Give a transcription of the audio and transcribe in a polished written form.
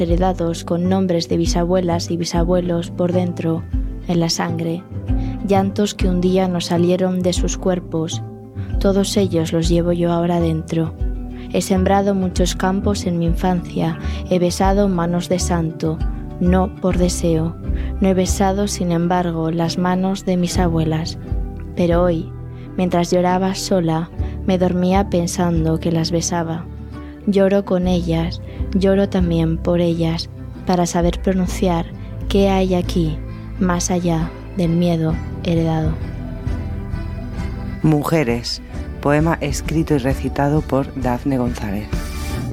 heredados con nombres de bisabuelas y bisabuelos por dentro, en la sangre, llantos que un día nos salieron de sus cuerpos, todos ellos los llevo yo ahora dentro. He sembrado muchos campos en mi infancia, he besado manos de santo, no por deseo, no he besado sin embargo las manos de mis abuelas, pero hoy, mientras lloraba sola, me dormía pensando que las besaba. Lloro con ellas, lloro también por ellas, para saber pronunciar qué hay aquí, más allá del miedo heredado. Mujeres, poema escrito y recitado por Dafne González.